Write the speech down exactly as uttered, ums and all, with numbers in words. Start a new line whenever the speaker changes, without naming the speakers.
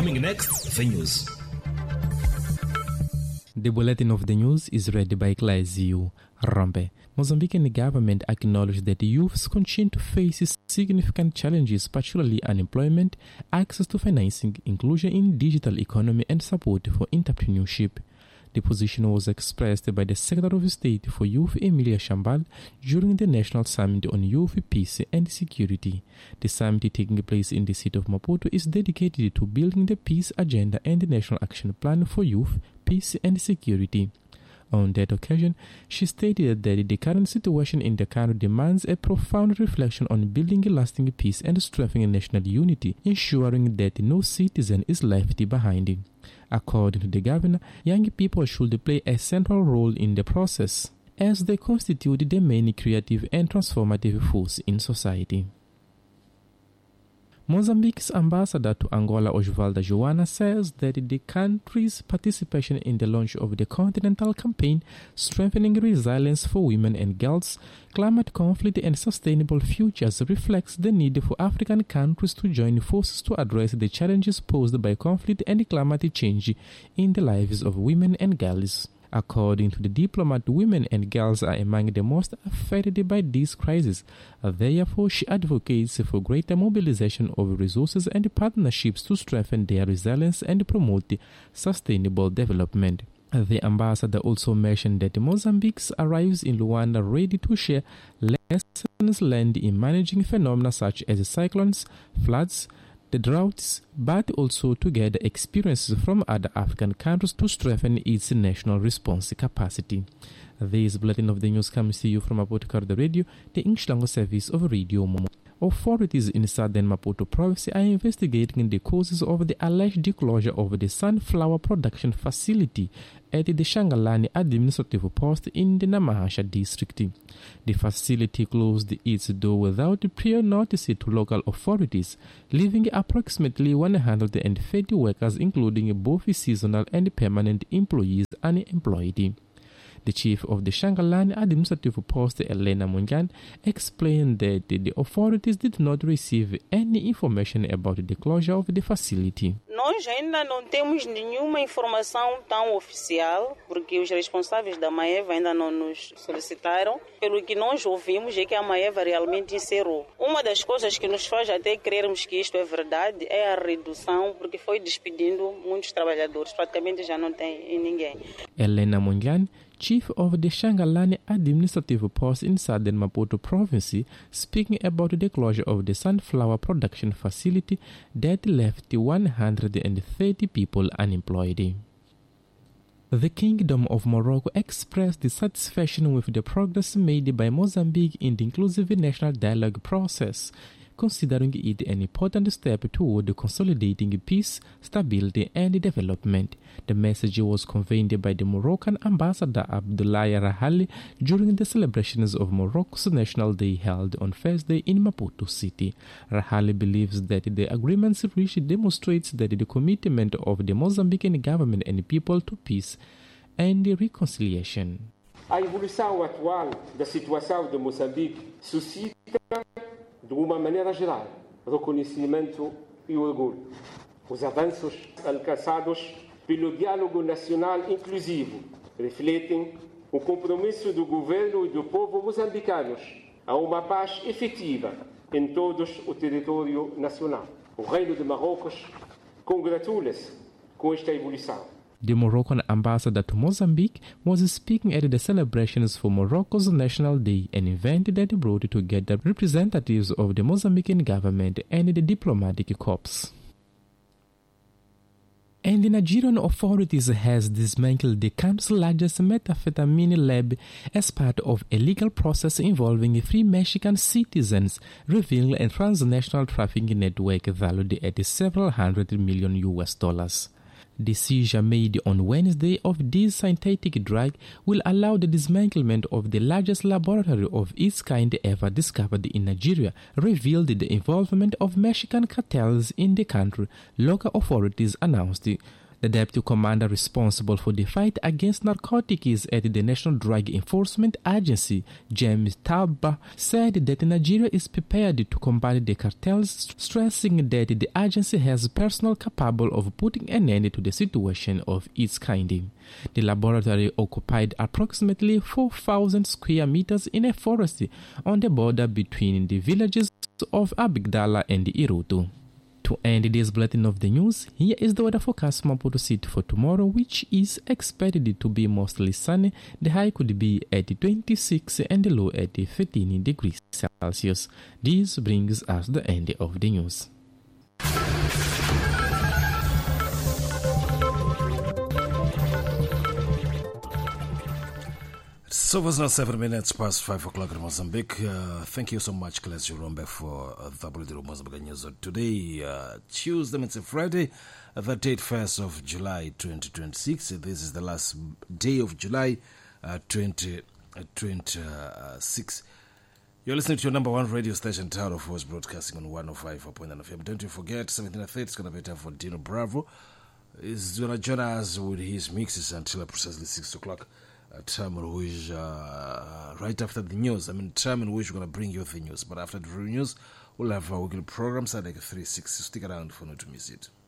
Coming next, the news.
The bulletin of the news is read by Claizio Rompe. Mozambican government acknowledged that youths continue to face significant challenges, particularly unemployment, access to financing, inclusion in digital economy, and support for entrepreneurship. The position was expressed by the Secretary of State for Youth, Emilia Shambal, during the National Summit on Youth, Peace and Security. The summit taking place in the city of Maputo is dedicated to building the peace agenda and the National Action Plan for Youth, Peace and Security. On that occasion, she stated that the current situation in the country demands a profound reflection on building a lasting peace and strengthening national unity, ensuring that no citizen is left behind. According to the governor, young people should play a central role in the process, as they constitute the main creative and transformative force in society. Mozambique's ambassador to Angola, Osvaldo Joana, says that the country's participation in the launch of the Continental Campaign, Strengthening Resilience for Women and Girls, Climate Conflict and Sustainable Futures, reflects the need for African countries to join forces to address the challenges posed by conflict and climate change in the lives of women and girls. According to the diplomat, women and girls are among the most affected by this crisis. Therefore, she advocates for greater mobilization of resources and partnerships to strengthen their resilience and promote sustainable development. The ambassador also mentioned that Mozambique arrives in Luanda ready to share lessons learned in managing phenomena such as cyclones, floods, the droughts, but also to gather experiences from other African countries to strengthen its national response capacity. This bulletin of the news comes to you from Maputo the Radio, the English language service of Radio Momo. Authorities in southern Maputo province are investigating the causes of the alleged closure of the sunflower production facility at the Shangalani administrative post in the Namahansha district. The facility closed its door without prior notice to local authorities, leaving approximately one hundred thirty workers, including both seasonal and permanent employees, unemployed. The chief of the Shangalani administrative post, Elena Mungan, explained that the authorities did not receive any information about the closure of the facility.
Nós ainda não temos nenhuma informação tão oficial, porque os responsáveis da Maeva ainda não nos solicitaram. Pelo que nós ouvimos é que a Maeva realmente encerrou. Uma das coisas que nos faz até crermos que isto é verdade é a redução, porque foi despedindo muitos trabalhadores, praticamente já não tem ninguém.
Elena Mungan, chief of the Shangalani administrative post in southern Maputo province, speaking about the closure of the sunflower production facility that left one hundred thirty people unemployed. The Kingdom of Morocco expressed dissatisfaction with the progress made by Mozambique in the inclusive national dialogue process, considering it an important step toward consolidating peace, stability, and development. The message was conveyed by the Moroccan ambassador Abdoulaye Rahali during the celebrations of Morocco's National Day held on Thursday in Maputo City. Rahali believes that the agreements reached demonstrates that the commitment of the Mozambican government and people to peace and reconciliation.
A evolução atual da situação de Moçambique suscita, de uma maneira geral, reconhecimento e orgulho. Os avanços alcançados pelo diálogo nacional inclusivo refletem o compromisso do governo e do povo moçambicanos a uma paz efetiva em todo o território nacional. O Reino de Marrocos congratula-se com esta evolução.
The Moroccan ambassador to Mozambique was speaking at the celebrations for Morocco's National Day, an event that brought together representatives of the Mozambican government and the diplomatic corps. And the Nigerian authorities has dismantled the country's largest methamphetamine lab as part of a legal process involving three Mexican citizens, revealing a transnational trafficking network valued at several hundred million U S dollars. The seizure made on Wednesday of this synthetic drug will allow the dismantlement of the largest laboratory of its kind ever discovered in Nigeria, revealed the involvement of Mexican cartels in the country, local authorities announced. The deputy commander responsible for the fight against narcotics at the National Drug Enforcement Agency, James Taba, said that Nigeria is prepared to combat the cartels, stressing that the agency has personnel capable of putting an end to the situation of its kind. The laboratory occupied approximately four thousand square meters in a forest on the border between the villages of Abigdala and Irutu. To end this bulletin of the news, here is the weather forecast from Maputo City for tomorrow, which is expected to be mostly sunny. The high could be at twenty-six and the low at fifteen degrees Celsius. This brings us the end of the news.
So it's now seven minutes past five o'clock in Mozambique. Uh, thank you so much, Claes Jerombe, for uh, the Bulletin Mozambique News today, uh, Tuesday, it's a Friday, uh, the date first of July twenty twenty-six. This is the last day of July uh, twenty twenty-six. You're listening to your number one radio station, Tower of Voice, broadcasting on one oh five point nine F M. Don't you forget, seventeen thirty is going to be time for Dino Bravo. He's going to join us with his mixes until precisely six o'clock. A time in which, uh, right after the news, I mean, time in which we're going to bring you the news. But after the news, we'll have our weekly programs at like three six. Stick around for not to miss it.